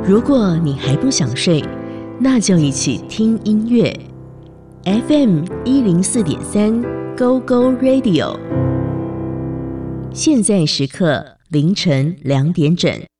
如果你还不想睡，那就一起听音乐。FM104.3 Go Go Radio， 现在时刻凌晨2点整。